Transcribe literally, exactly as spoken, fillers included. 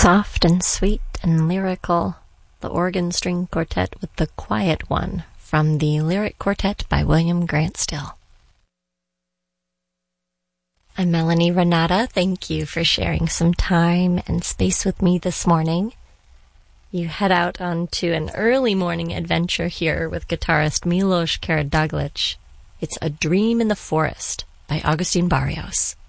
Soft and sweet and lyrical, the organ string quartet with The Quiet One from the Lyric Quartet by William Grant Still. I'm Melanie Renata. Thank you for sharing some time and space with me this morning. You head out onto an early morning adventure here with guitarist Milos Karaduglic. It's A Dream in the Forest by Agustin Barrios.